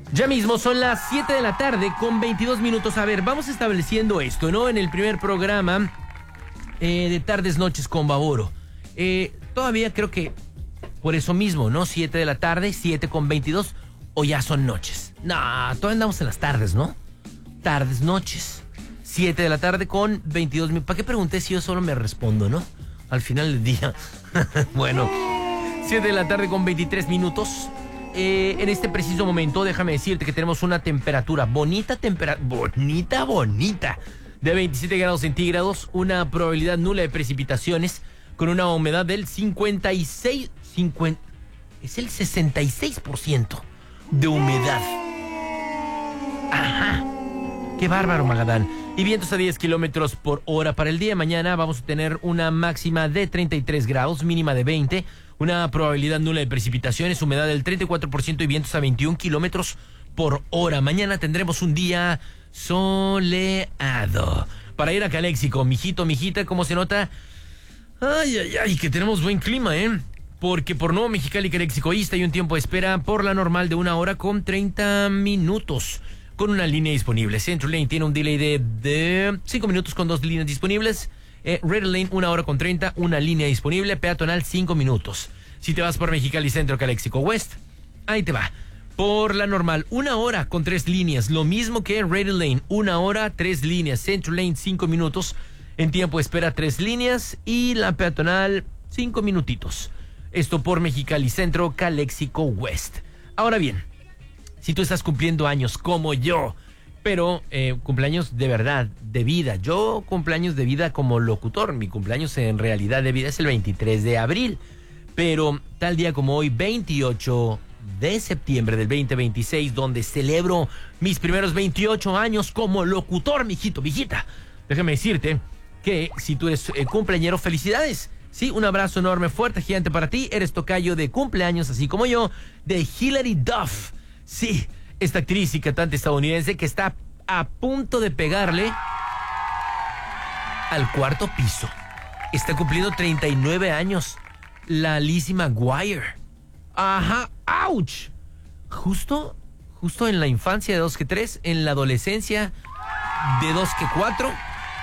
Ya mismo son las 7 de la tarde con 22 minutos. A ver, vamos estableciendo esto, ¿no? En el primer programa de Tardes Noches con Baboro. Todavía creo que por eso mismo, ¿no? 7 de la tarde, 7 con 22, o ya son noches. No, todavía andamos en las tardes, ¿no? Tardes, noches. 7 de la tarde con 22 minutos. ¿Para qué pregunté si yo solo me respondo, no? Al final del día. Bueno, 7 de la tarde con 23 minutos. En este preciso momento, déjame decirte que tenemos una temperatura bonita, de 27 grados centígrados, una probabilidad nula de precipitaciones, con una humedad del 66% de humedad. Ajá. Qué bárbaro, Magadán. Y vientos a 10 kilómetros por hora. Para el día de mañana vamos a tener una máxima de 33 grados, mínima de 20, una probabilidad nula de precipitaciones, humedad del 34% y vientos a 21 kilómetros por hora. Mañana tendremos un día soleado. Para ir a Caléxico, mijito, mijita, ¿cómo se nota? Ay, que tenemos buen clima, porque por Nuevo Mexicali, Caléxico East hay un tiempo de espera por la normal de 1 hora con 30 minutos. Con una línea disponible. Central Lane tiene un delay de 5 minutos con 2 líneas disponibles. Red Lane 1 hora con 30, una línea disponible. Peatonal 5 minutos. Si te vas por Mexicali Centro, Caléxico West, ahí te va. Por la normal, 1 hora con 3 líneas. Lo mismo que Red Lane, 1 hora, 3 líneas. Central Lane 5 minutos. En tiempo de espera 3 líneas. Y la peatonal 5 minutitos. Esto por Mexicali Centro, Caléxico West. Ahora bien, si tú estás cumpliendo años como yo, pero cumpleaños de verdad, de vida. Yo cumpleaños de vida como locutor. Mi cumpleaños en realidad de vida es el 23 de abril. Pero tal día como hoy, 28 de septiembre del 2026, donde celebro mis primeros 28 años como locutor, mijito, mijita. Déjame decirte que si tú eres cumpleañero, felicidades. Sí, un abrazo enorme, fuerte, gigante para ti. Eres tocayo de cumpleaños, así como yo, de Hilary Duff. Sí, esta actriz y cantante estadounidense que está a punto de pegarle al 4º piso. Está cumpliendo 39 años. La Lizzie McGuire. Ajá, ouch. Justo en la infancia de 2 que 3, en la adolescencia de 2 que 4.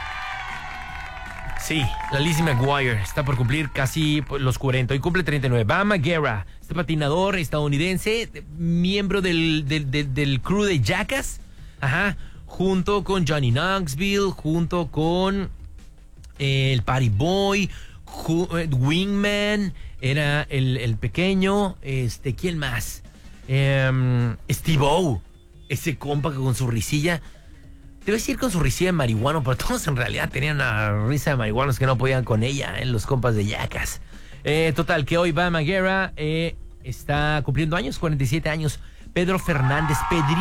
Sí, la Lizzie McGuire está por cumplir casi los 40 y cumple 39. Bam Margera, este patinador estadounidense, miembro del crew de Jackass, junto con Johnny Knoxville, junto con el Patty Boy, Wingman, era el pequeño, ¿quién más? Steve-O, ese compa que con su risilla. Te voy a decir con su risilla de marihuano, pero todos en realidad tenían una risa de marihuanos que no podían con ella, los compas de Jackass. Total, que hoy Bam Margera está cumpliendo años, 47 años. Pedrito Fernández.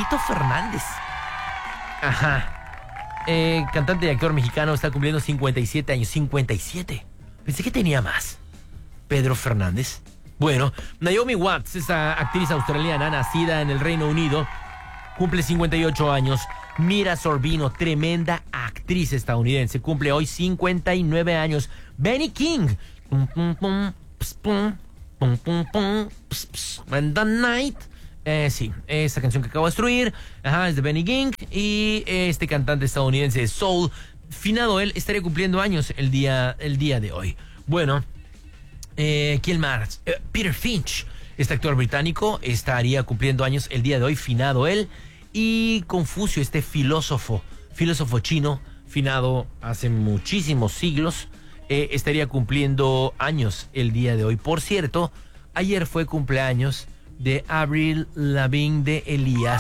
Ajá. Cantante y actor mexicano, está cumpliendo 57 años. 57. Pensé que tenía más. Pedro Fernández. Bueno, Naomi Watts, esa actriz australiana nacida en el Reino Unido, cumple 58 años. Mira Sorbino, tremenda actriz estadounidense, cumple hoy 59 años. Benny King. And the Night. Sí, esa canción que acabo de destruir. Es de Benny King. Y este cantante estadounidense de soul, finado él, estaría cumpliendo años el día de hoy. Bueno, ¿quién más? Peter Finch, este actor británico, estaría cumpliendo años el día de hoy, finado él. Y Confucio, este filósofo chino, finado hace muchísimos siglos, estaría cumpliendo años el día de hoy. Por cierto, ayer fue cumpleaños de Avril Lavigne de Elías.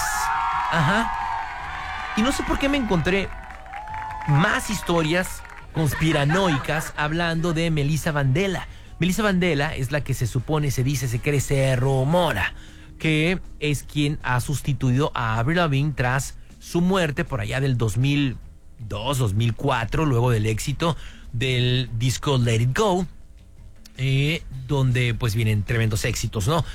Y no sé por qué me encontré más historias conspiranoicas hablando de Melissa Vandella. Melissa Vandella es la que se supone, se dice, se cree, se rumora que es quien ha sustituido a Avril Lavigne tras su muerte por allá del 2002, 2004, luego del éxito del disco Let It Go, donde pues vienen tremendos éxitos, ¿no?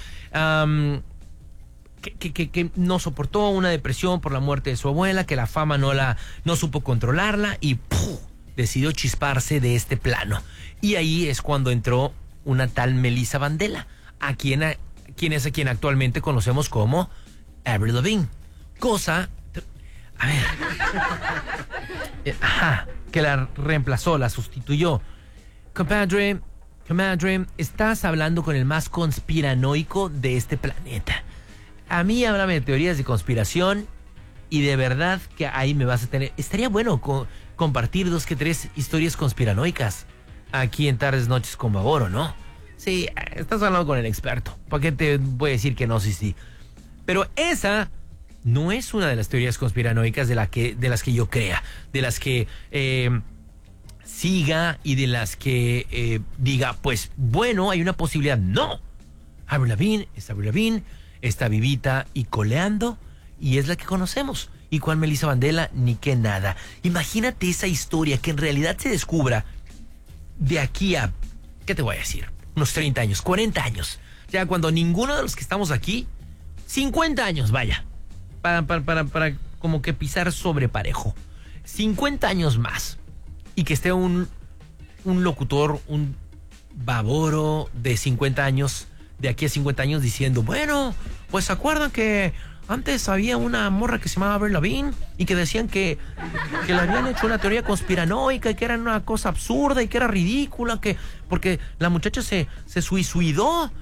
Que no soportó una depresión por la muerte de su abuela, que la fama no supo controlarla y ¡puf!, decidió chisparse de este plano. Y ahí es cuando entró una tal Melissa Vandella, a quien actualmente conocemos como Avril Lavigne. cosa... A ver. Que la reemplazó, la sustituyó. Compadre, estás hablando con el más conspiranoico de este planeta. A mí háblame de teorías de conspiración y de verdad que ahí me vas a tener... Estaría bueno compartir 2 que 3 historias conspiranoicas aquí en Tardes Noches con Baboro, ¿no? Sí, estás hablando con el experto. ¿Para qué te voy a decir que no? Sí. Pero esa no es una de las teorías conspiranoicas de las que yo crea, de las que siga y de las que diga, pues bueno, hay una posibilidad. No. Avril Lavigne, está vivita y coleando y es la que conocemos. Y Juan Melissa Vandela, ni que nada. Imagínate esa historia que en realidad se descubra de aquí a, ¿qué te voy a decir? Unos 30 años, 40 años. Ya cuando ninguno de los que estamos aquí, 50 años, vaya. Para como que pisar sobre parejo. 50 años más. Y que esté un locutor, un baboro de 50 años, de aquí a 50 años diciendo, bueno, pues ¿se acuerdan que antes había una morra que se llamaba Avril Lavigne y que decían que le habían hecho una teoría conspiranoica y que era una cosa absurda y que era ridícula, porque la muchacha se suicidó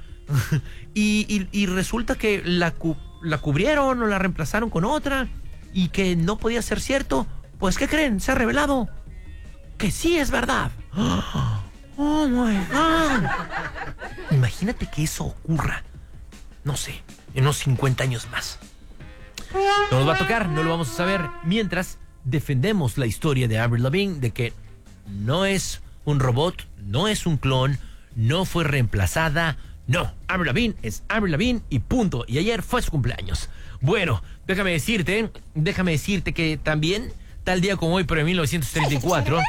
y resulta que la cubrieron o la reemplazaron con otra y que no podía ser cierto? Pues ¿qué creen? Se ha revelado que sí es verdad. Oh my God. Imagínate que eso ocurra, no sé, en unos 50 años más. No nos va a tocar, no lo vamos a saber. Mientras defendemos la historia de Avril Lavigne, de que no es un robot, no es un clon, no fue reemplazada. No, Avril Lavigne es Avril Lavigne y punto. Y ayer fue su cumpleaños. Bueno, déjame decirte que también, tal día como hoy, pero en 1934,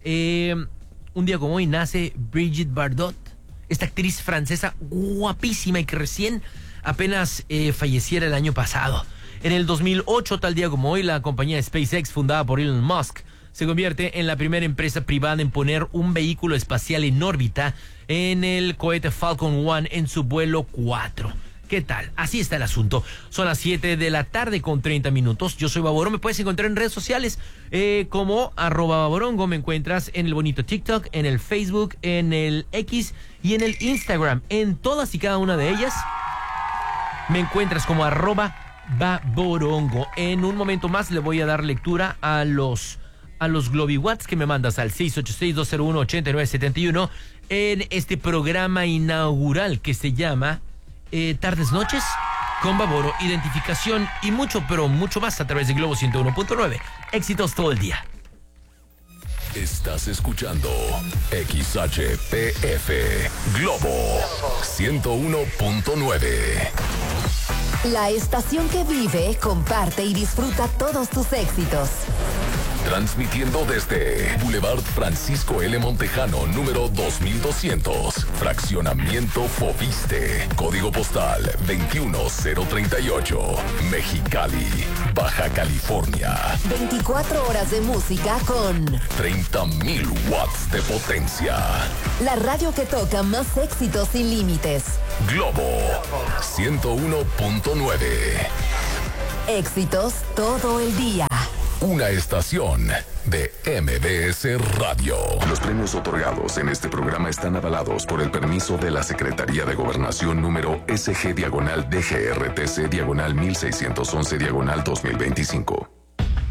un día como hoy nace Brigitte Bardot, esta actriz francesa guapísima y que recién apenas falleciera el año pasado. En el 2008, tal día como hoy, la compañía SpaceX, fundada por Elon Musk, se convierte en la primera empresa privada en poner un vehículo espacial en órbita en el cohete Falcon 1 en su vuelo 4. ¿Qué tal? Así está el asunto. Son las 7 de la tarde con 30 minutos. Yo soy Baboro. Me puedes encontrar en redes sociales como @Baborongo. Me encuentras en el bonito TikTok, en el Facebook, en el X y en el Instagram. En todas y cada una de ellas me encuentras como @Baborongo. En un momento más le voy a dar lectura a los GlobiWats que me mandas al 686-201-8971 en este programa inaugural que se llama Tardes Noches con Baboro, identificación y mucho, pero mucho más a través de Globo 101.9. Éxitos todo el día. Estás escuchando XHPF Globo 101.9. La estación que vive, comparte y disfruta todos tus éxitos. Transmitiendo desde Boulevard Francisco L. Montejano, número 2200, Fraccionamiento Fobiste, Código Postal 21038, Mexicali, Baja California. 24 horas de música con 30,000 watts de potencia. La radio que toca más éxitos sin límites. Globo 101.9. Éxitos todo el día. Una estación de MBS Radio. Los premios otorgados en este programa están avalados por el permiso de la Secretaría de Gobernación número SG/DGRTC/1611/2025.